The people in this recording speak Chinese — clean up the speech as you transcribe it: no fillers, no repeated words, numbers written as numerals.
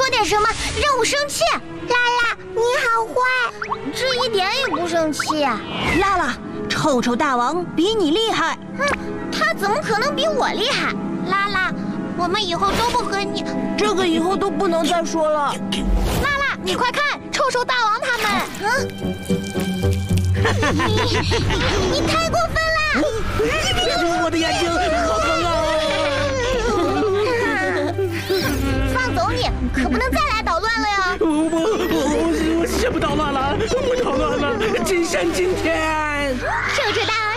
点什么，让我生气。 拉拉，你好坏， 这一点也不生气。 拉拉，臭臭大王比你厉害。 他怎么可能比我厉害？拉拉，我们以后都不和你。 这个以后都不能再说了。 拉拉，你快看，臭臭大王他们。你太过分了！ 我的眼睛好疼啊！ 放走你，可不能再来捣乱了呀！ 我先不捣乱了，不捣乱了，今生今天。 臭臭大王。